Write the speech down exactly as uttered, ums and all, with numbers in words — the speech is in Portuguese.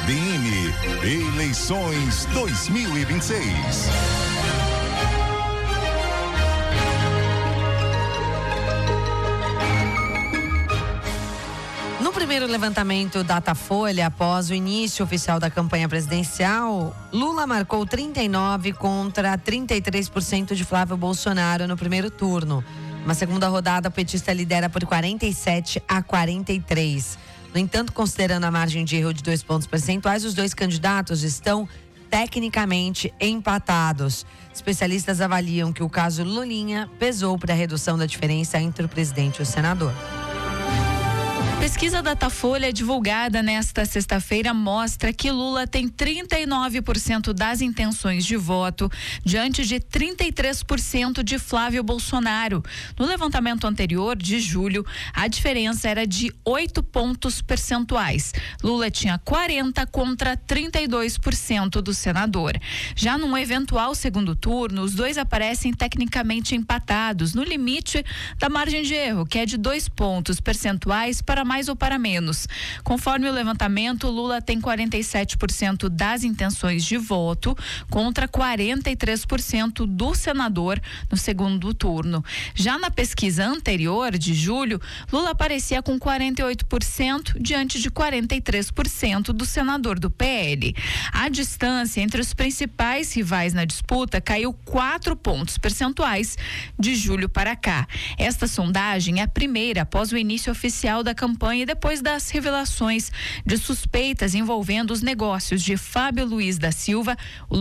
B M, eleições dois mil e vinte e seis. No primeiro levantamento Datafolha, após o início oficial da campanha presidencial, Lula marcou trinta e nove por cento contra trinta e três por cento de Flávio Bolsonaro no primeiro turno. Na segunda rodada, o petista lidera por quarenta e sete a quarenta e três. No entanto, considerando a margem de erro de dois pontos percentuais, os dois candidatos estão tecnicamente empatados. Especialistas avaliam que o caso Lulinha pesou para a redução da diferença entre o presidente e o senador. Pesquisa Datafolha divulgada nesta sexta-feira mostra que Lula tem trinta e nove por cento das intenções de voto, diante de trinta e três por cento de Flávio Bolsonaro. No levantamento anterior, de julho, a diferença era de oito pontos percentuais. Lula tinha quarenta contra trinta e dois por cento do senador. Já num eventual segundo turno, os dois aparecem tecnicamente empatados, no limite da margem de erro, que é de dois pontos percentuais para mais ou para menos. Conforme o levantamento, Lula tem quarenta e sete por cento das intenções de voto contra quarenta e três por cento do senador no segundo turno. Já na pesquisa anterior, de julho, Lula aparecia com quarenta e oito por cento diante de quarenta e três por cento do senador do P L. A distância entre os principais rivais na disputa caiu quatro pontos percentuais de julho para cá. Esta sondagem é a primeira após o início oficial da campanha e depois das revelações de suspeitas envolvendo os negócios de Fábio Luiz da Silva, o